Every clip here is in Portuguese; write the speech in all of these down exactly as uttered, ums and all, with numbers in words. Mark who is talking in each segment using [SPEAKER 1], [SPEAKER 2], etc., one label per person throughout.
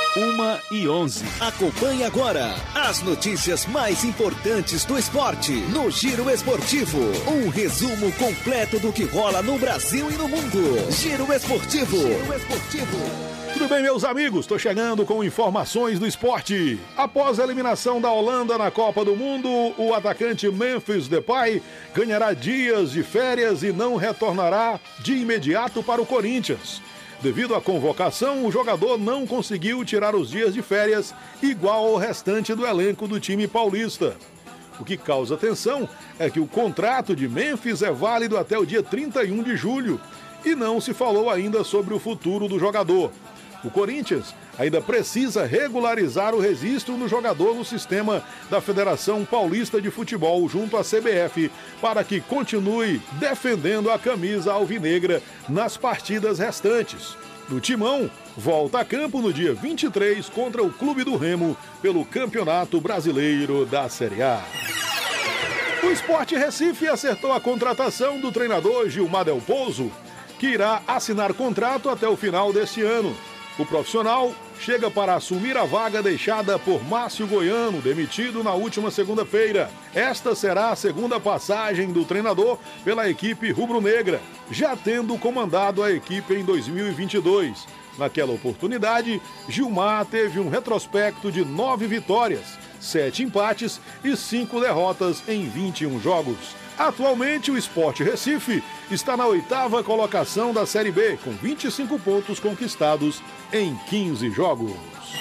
[SPEAKER 1] uma e onze.
[SPEAKER 2] Acompanhe agora as notícias mais importantes do esporte no Giro Esportivo. Um resumo completo do que rola no Brasil e no mundo. Giro Esportivo. Giro Esportivo.
[SPEAKER 3] Tudo bem, meus amigos? Estou chegando com informações do esporte. Após a eliminação da Holanda na Copa do Mundo, o atacante Memphis Depay ganhará dias de férias e não retornará de imediato para o Corinthians. Devido à convocação, o jogador não conseguiu tirar os dias de férias igual ao restante do elenco do time paulista. O que causa atenção é que o contrato de Memphis é válido até o dia trinta e um de julho e não se falou ainda sobre o futuro do jogador. O Corinthians ainda precisa regularizar o registro do jogador no sistema da Federação Paulista de Futebol junto à C B F para que continue defendendo a camisa alvinegra nas partidas restantes. O Timão volta a campo no dia vinte e três contra o Clube do Remo pelo Campeonato Brasileiro da Série A. O Sport Recife acertou a contratação do treinador Gilmar Del Pozo, que irá assinar contrato até o final deste ano. O profissional chega para assumir a vaga deixada por Márcio Goiano, demitido na última segunda-feira. Esta será a segunda passagem do treinador pela equipe rubro-negra, já tendo comandado a equipe em dois mil e vinte e dois. Naquela oportunidade, Gilmar teve um retrospecto de nove vitórias, sete empates e cinco derrotas em vinte e um jogos. Atualmente, o Sport Recife está na oitava colocação da Série B, com vinte e cinco pontos conquistados em quinze jogos.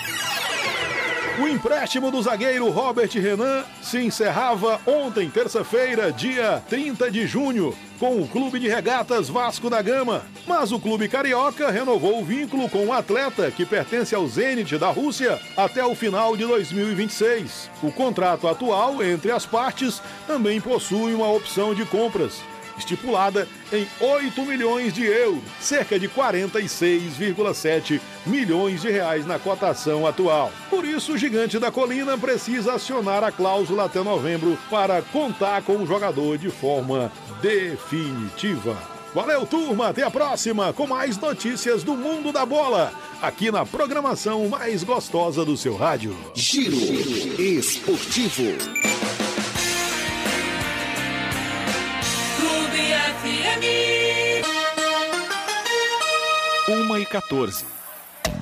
[SPEAKER 3] O empréstimo do zagueiro Robert Renan se encerrava ontem, terça-feira, dia trinta de junho, com o Clube de Regatas Vasco da Gama. Mas o clube carioca renovou o vínculo com o atleta, que pertence ao Zenit da Rússia, até o final de dois mil e vinte e seis. O contrato atual entre as partes também possui uma opção de compras, estipulada em oito milhões de euros, cerca de quarenta e seis vírgula sete milhões de reais na cotação atual. Por isso, o Gigante da Colina precisa acionar a cláusula até novembro para contar com o jogador de forma definitiva. Valeu, turma! Até a próxima com mais notícias do mundo da bola, aqui na programação mais gostosa do seu rádio.
[SPEAKER 2] Giro Esportivo.
[SPEAKER 1] uma e quatorze.